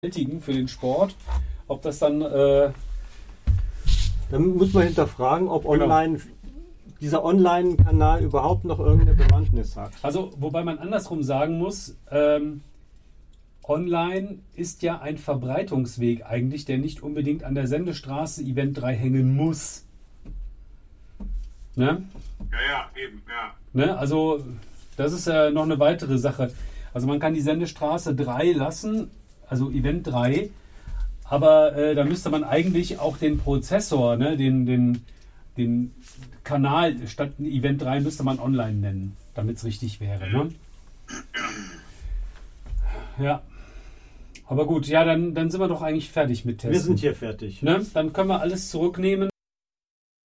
für den Sport. Ob das dann... Dann muss man hinterfragen, ob dieser Online-Kanal überhaupt noch irgendeine Bewandtnis hat. Also, wobei man andersrum sagen muss, online ist ja ein Verbreitungsweg eigentlich, der nicht unbedingt an der Sendestraße Event 3 hängen muss. Ne? Ja, eben, ja. Ne? Also, das ist ja noch eine weitere Sache. Also, man kann die Sendestraße 3 lassen, also Event 3, aber da müsste man eigentlich auch den Prozessor, ne, den Kanal statt Event 3 müsste man online nennen, damit es richtig wäre. Ne? Ja. Aber gut, ja, dann sind wir doch eigentlich fertig mit Testen. Wir sind hier fertig. Ne? Dann können wir alles zurücknehmen.